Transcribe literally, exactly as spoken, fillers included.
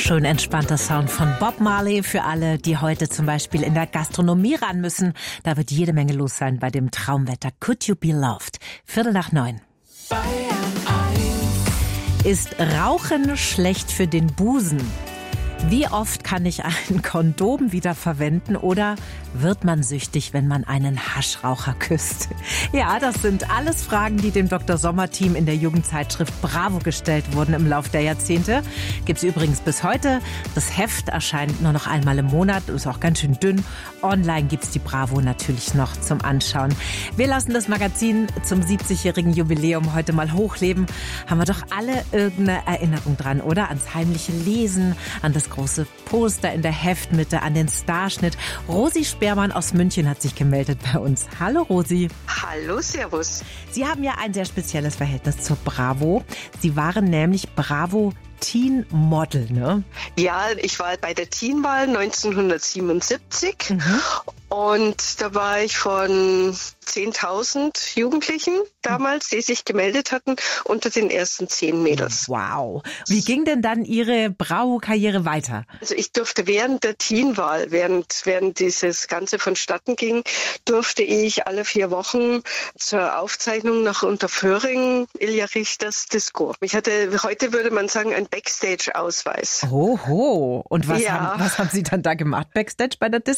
Schön entspannter Sound von Bob Marley für alle, die heute zum Beispiel in der Gastronomie ran müssen. Da wird jede Menge los sein bei dem Traumwetter. Could You Be Loved? Viertel nach neun. Ist Rauchen schlecht für den Busen? Wie oft kann ich ein Kondom wieder verwenden oder wird man süchtig, wenn man einen Haschraucher küsst? Ja, das sind alles Fragen, die dem Doktor Sommer-Team in der Jugendzeitschrift Bravo gestellt wurden im Lauf der Jahrzehnte. Gibt's übrigens bis heute. Das Heft erscheint nur noch einmal im Monat, ist auch ganz schön dünn. Online gibt's die Bravo natürlich noch zum Anschauen. Wir lassen das Magazin zum siebzigjährigen Jubiläum heute mal hochleben. Haben wir doch alle irgendeine Erinnerung dran, oder? Ans heimliche Lesen, an das große Poster in der Heftmitte, an den Starschnitt. Rosi Spermann aus München hat sich gemeldet bei uns. Hallo Rosi. Hallo, servus. Sie haben ja ein sehr spezielles Verhältnis zur Bravo. Sie waren nämlich Bravo Teen Model, ne? Ja, ich war bei der Teenwahl neunzehnhundertsiebenundsiebzig Mhm. und da war ich von zehntausend Jugendlichen damals, die sich gemeldet hatten, unter den ersten zehn Mädels. Wow. Wie ging denn dann Ihre Bravo-Karriere weiter? Also ich durfte während der Teenwahl, während, während dieses Ganze vonstatten ging, durfte ich alle vier Wochen zur Aufzeichnung nach Unterföhring, Ilja Richters Disco. Ich hatte, heute würde man sagen, ein Backstage-Ausweis. Oho. Und was, Ja. haben, was haben Sie dann da gemacht, Backstage bei der Disco?